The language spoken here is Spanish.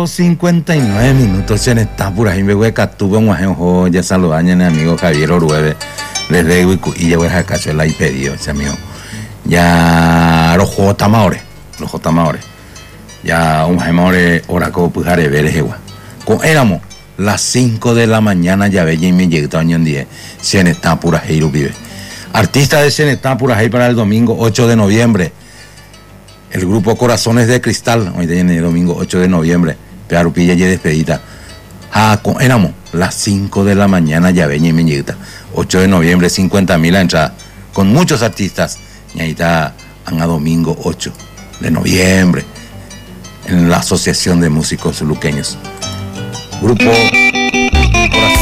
8:59 en esta pura y me voy a tuve un guajejo ya saludaña mi amigo Javier Oruebe desde y ya voy a cacho el pedido ese amigo ya los jotamaores ya un jemaore oraco pujare veres igual con éramos las 5 de la mañana ya ve y me llegó año en 10 en esta pura Heiro vive artista de Senetá pura Heiro para el domingo 8 de noviembre. El grupo Corazones de Cristal, hoy tiene el domingo 8 de noviembre, Pearupilla y despedida. Éramos las 5 de la mañana, ya veña y meñita. 8 de noviembre, 50.000 la entrada, con muchos artistas. Y ahí está, a domingo 8 de noviembre, en la Asociación de Músicos Luqueños. Grupo Corazones.